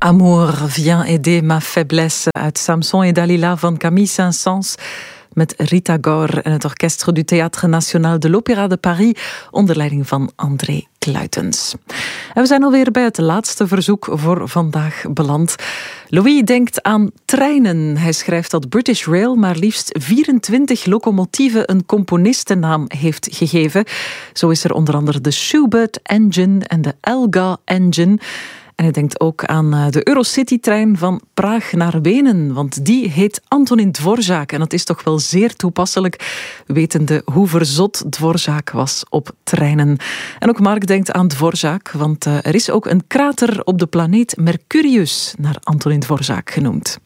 Amour, viens aider ma faiblesse uit Samson et Dalila van Camille Saint-Saëns met Rita Gore en het orkestre du Théâtre National de l'Opéra de Paris onder leiding van André Kluitens. En we zijn alweer bij het laatste verzoek voor vandaag beland. Louis denkt aan treinen. Hij schrijft dat British Rail maar liefst 24 locomotieven een componistennaam heeft gegeven. Zo is er onder andere de Schubert Engine en de Elgar Engine. En hij denkt ook aan de Eurocity-trein van Praag naar Wenen, want die heet Antonin Dvořák. En dat is toch wel zeer toepasselijk, wetende hoe verzot Dvořák was op treinen. En ook Mark denkt aan Dvořák, want er is ook een krater op de planeet Mercurius naar Antonin Dvořák genoemd.